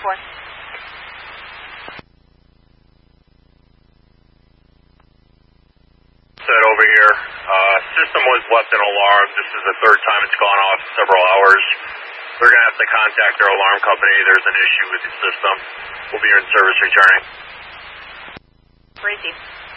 4. Set over here. System was left an alarm. This is the third time it's gone off in several hours. They're going to have to contact their alarm company. There's an issue with the system. We'll be in service returning. Receive.